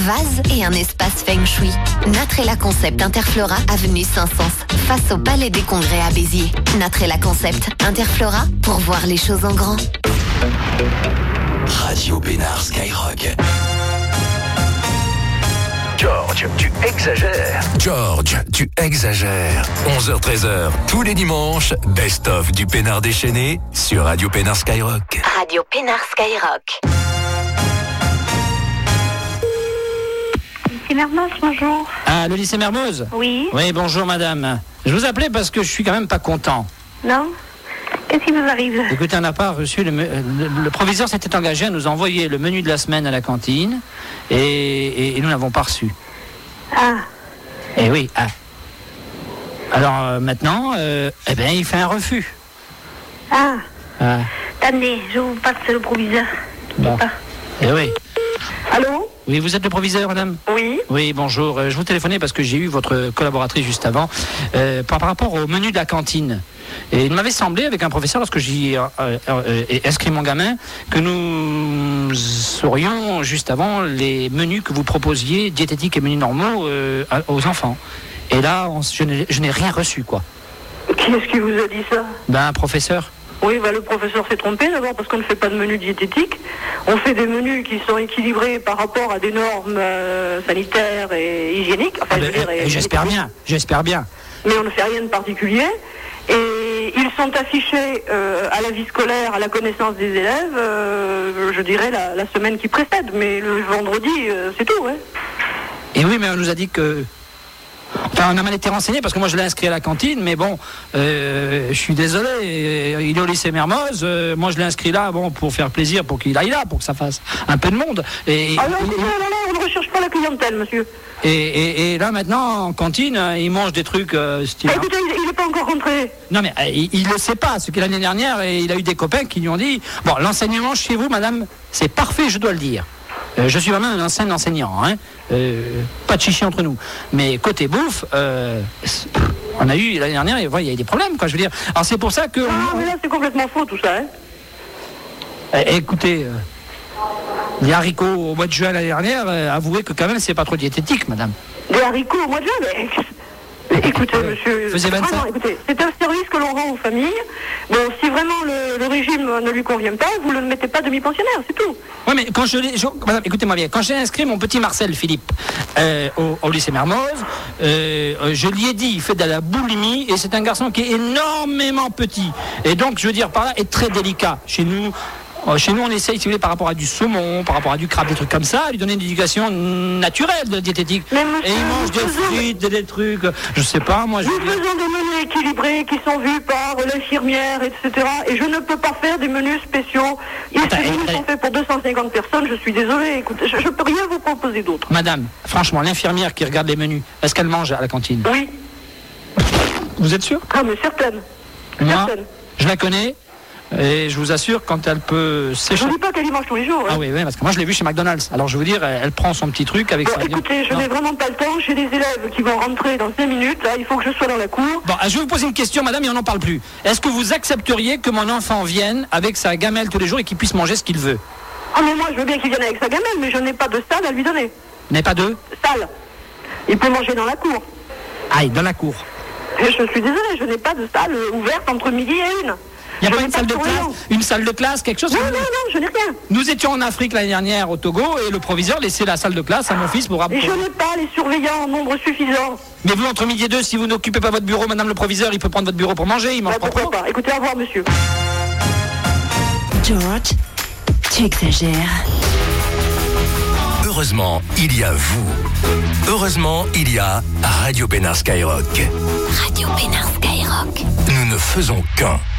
vase et un espace Feng Shui. Natrella Concept Interflora, avenue Saint-Saëns, face au Palais des Congrès à Béziers. Natrella Concept Interflora, pour voir les choses en grand. Radio Pénard Skyrock. George, tu exagères. George, tu exagères. 11h-13h, tous les dimanches, best-of du Pénard déchaîné sur Radio Pénard Skyrock. Radio Pénard Skyrock. Lycée Mermoz, bonjour. Ah, le lycée Mermoz ? Oui. Oui, bonjour madame. Je vous appelais parce que je suis quand même pas content. Non ? Qu'est-ce qui vous arrive ? Écoutez, on n'a pas reçu le proviseur s'était engagé à nous envoyer le menu de la semaine à la cantine et nous n'avons pas reçu. Ah. Eh oui, ah. Alors maintenant, il fait un refus. Ah. Ah. Attendez, je vous passe le proviseur. Bon. Eh oui. Allô ? Oui, vous êtes le proviseur, madame ? Oui. Oui, bonjour. Je vous téléphonais parce que j'ai eu votre collaboratrice juste avant par rapport au menu de la cantine. Et il m'avait semblé, avec un professeur, lorsque j'y ai inscrit mon gamin, que nous saurions juste avant les menus que vous proposiez, diététiques et menus normaux, aux enfants. Et là, je n'ai rien reçu, quoi. Qui est-ce qui vous a dit ça ? Un professeur. Oui, le professeur s'est trompé d'abord parce qu'on ne fait pas de menu diététique. On fait des menus qui sont équilibrés par rapport à des normes sanitaires et hygiéniques. Enfin, j'espère bien. Mais on ne fait rien de particulier. Et ils sont affichés à la vie scolaire, à la connaissance des élèves, je dirais la semaine qui précède. Mais le vendredi, c'est tout, ouais. Et oui, mais on nous a dit que... Enfin, on a mal été renseigné parce que moi je l'ai inscrit à la cantine, mais bon, je suis désolé, il est au lycée Mermoz, moi je l'ai inscrit là, pour faire plaisir, pour qu'il aille là, pour que ça fasse un peu de monde. Non, on ne recherche pas la clientèle, monsieur. Et là maintenant, en cantine, il mange des trucs style... Écoutez, il n'est pas encore rentré. Non mais il le sait pas, ce qu'est l'année dernière, et il a eu des copains qui lui ont dit, bon, l'enseignement chez vous, madame, c'est parfait, je dois le dire. Je suis vraiment un ancien enseignant, hein. Pas de chichi entre nous. Mais côté bouffe, on a eu l'année dernière, il y a eu des problèmes, quoi. Je veux dire. Alors c'est pour ça que. Ah, mais là c'est complètement faux tout ça, hein. Écoutez, les haricots au mois de juin l'année dernière, avouez que quand même c'est pas trop diététique, madame. Des haricots au mois de juin, mais... Écoutez, monsieur, faisait 25. Vraiment, écoutez, c'est un service que l'on rend aux familles. Bon, si vraiment le régime ne lui convient pas, vous ne le mettez pas demi-pensionnaire, c'est tout. Oui, mais quand madame, écoutez-moi bien, quand j'ai inscrit mon petit Marcel Philippe au lycée Mermoz, je lui ai dit, il fait de la boulimie, et c'est un garçon qui est énormément petit. Et donc, je veux dire, par là, est très délicat. Chez nous, on essaye, si vous voulez, par rapport à du saumon, par rapport à du crabe, des trucs comme ça, lui donner une éducation naturelle de diététique. Mais monsieur, et il mange des frites, des trucs, je sais pas, moi... Nous faisons des menus équilibrés qui sont vus par l'infirmière, etc. Et je ne peux pas faire des menus spéciaux. Et ces menus sont faits pour 250 personnes, je suis désolée. Écoutez, je ne peux rien vous proposer d'autre. Madame, franchement, l'infirmière qui regarde les menus, est-ce qu'elle mange à la cantine ? Oui. Vous êtes sûr ? Ah, mais certaine. Moi, je la connais. Et je vous assure, quand elle peut s'échapper... Je ne dis pas qu'elle y mange tous les jours. Hein. Ah oui, parce que moi je l'ai vu chez McDonald's. Alors je veux dire, elle prend son petit truc avec sa... Écoutez, je n'ai vraiment pas le temps. J'ai des élèves qui vont rentrer dans 5 minutes. Là, il faut que je sois dans la cour. Bon, je vais vous poser une question, madame, et on n'en parle plus. Est-ce que vous accepteriez que mon enfant vienne avec sa gamelle tous les jours et qu'il puisse manger ce qu'il veut ? Ah, mais moi, je veux bien qu'il vienne avec sa gamelle, mais je n'ai pas de salle à lui donner. Vous n'avez pas de salle. Il peut manger dans la cour. Aïe, dans la cour. Et je suis désolée, je n'ai pas de salle ouverte entre midi et 1. Il n'y a pas une salle de classe, quelque chose ? Non, je n'ai rien. Nous étions en Afrique l'année dernière au Togo et le proviseur laissait la salle de classe à mon fils pour... Et je n'ai pas les surveillants en nombre suffisant. Mais vous, entre midi et 2, si vous n'occupez pas votre bureau, madame le proviseur, il peut prendre votre bureau pour manger, il mange pas. Pourquoi pas ? Écoutez, au revoir, monsieur. George, tu exagères. Heureusement, il y a vous. Heureusement, il y a Radio Pénard Skyrock. Radio Pénard Skyrock. Nous ne faisons qu'un.